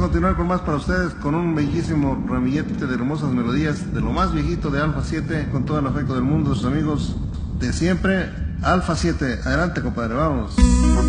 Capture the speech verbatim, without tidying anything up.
continuar con más para ustedes, con un bellísimo ramillete de hermosas melodías de lo más viejito de Alfa siete, con todo el afecto del mundo, sus amigos de siempre, Alfa siete. Adelante, compadre, vamos.